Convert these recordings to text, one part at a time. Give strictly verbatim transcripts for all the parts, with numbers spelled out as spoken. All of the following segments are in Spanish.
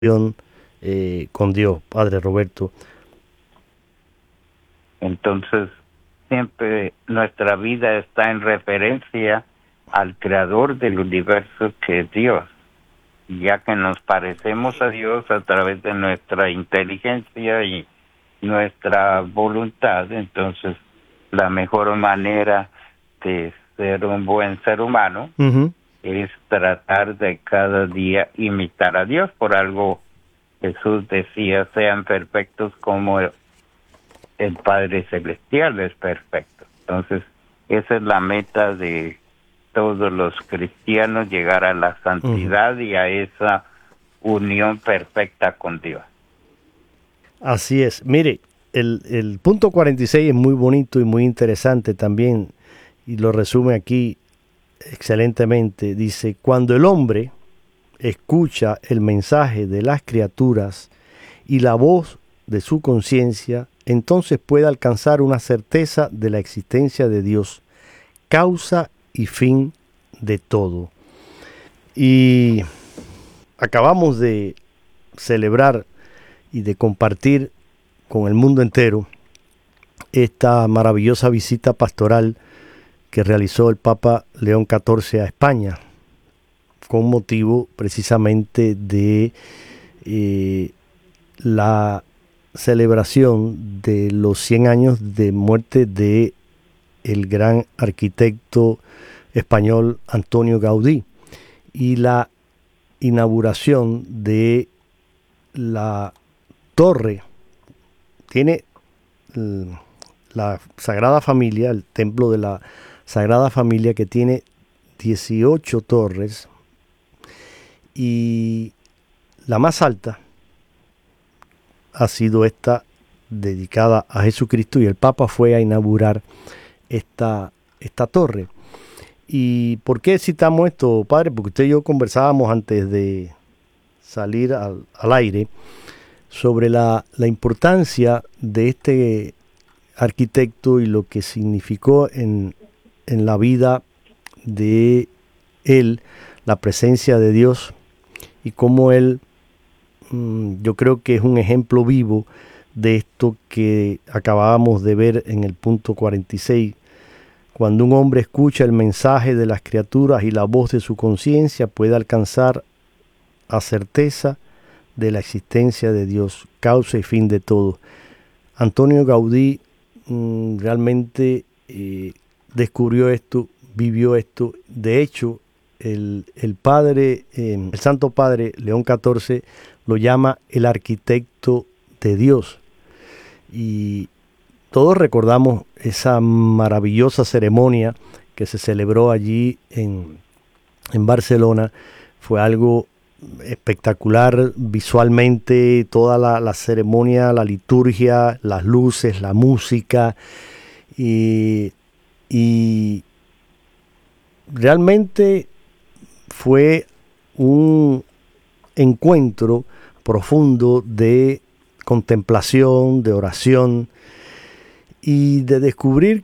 eh, con Dios, Padre Roberto. Entonces, siempre nuestra vida está en referencia al creador del universo, que es Dios. Ya que nos parecemos a Dios a través de nuestra inteligencia y nuestra voluntad, entonces la mejor manera de ser un buen ser humano uh-huh. es tratar de cada día imitar a Dios. Por algo Jesús decía: sean perfectos como el, el Padre Celestial es perfecto. Entonces, esa es la meta de todos los cristianos, llegar a la santidad uh-huh. y a esa unión perfecta con Dios. Así es. Mire, el, el punto cuarenta y seis es muy bonito y muy interesante también, y lo resume aquí excelentemente. Dice: cuando el hombre escucha el mensaje de las criaturas y la voz de su conciencia, entonces puede alcanzar una certeza de la existencia de Dios, causa y fin de todo. Y acabamos de celebrar y de compartir con el mundo entero esta maravillosa visita pastoral que realizó el Papa León catorce a España, con motivo precisamente de eh, la celebración de los cien años de muerte de el gran arquitecto español Antonio Gaudí y la inauguración de la torre. Tiene la Sagrada Familia, el templo de la Sagrada Familia, que tiene dieciocho torres, y la más alta ha sido esta, dedicada a Jesucristo, y el Papa fue a inaugurar esta, esta torre. ¿Y por qué citamos esto, padre? Porque usted y yo conversábamos antes de salir al, al aire sobre la, la importancia de este arquitecto y lo que significó en, en la vida de él la presencia de Dios, y cómo él, mmm, yo creo que es un ejemplo vivo de esto que acabábamos de ver en el punto cuarenta y seis. Cuando un hombre escucha el mensaje de las criaturas y la voz de su conciencia, puede alcanzar a certeza de la existencia de Dios, causa y fin de todo. Antonio Gaudí mmm, realmente eh, descubrió esto, vivió esto. De hecho, el, el padre, eh, el Santo Padre León catorce lo llama el arquitecto de Dios. Y todos recordamos esa maravillosa ceremonia que se celebró allí en, en Barcelona. Fue algo espectacular visualmente, toda la, la ceremonia, la liturgia, las luces, la música, y, y realmente fue un encuentro profundo de contemplación, de oración, y de descubrir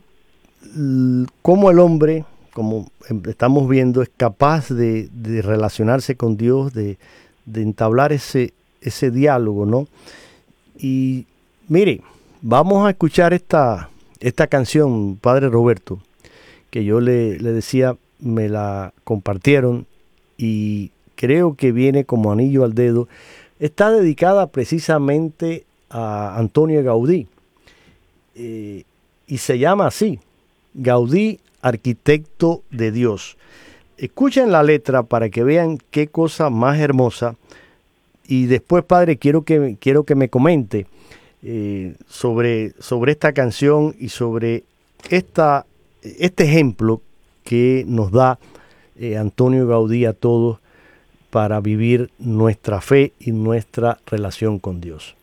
cómo el hombre, como estamos viendo, es capaz de, de relacionarse con Dios, de, de entablar ese, ese diálogo, ¿no? Y mire, vamos a escuchar esta, esta canción, Padre Roberto, que yo le, le decía, me la compartieron y creo que viene como anillo al dedo. Está dedicada precisamente a Antonio Gaudí. Eh, y se llama así: Gaudí, arquitecto de Dios. Escuchen la letra para que vean qué cosa más hermosa, y después, padre, quiero que, quiero que me comente eh, sobre, sobre esta canción y sobre esta, este ejemplo que nos da eh, Antonio Gaudí a todos para vivir nuestra fe y nuestra relación con Dios.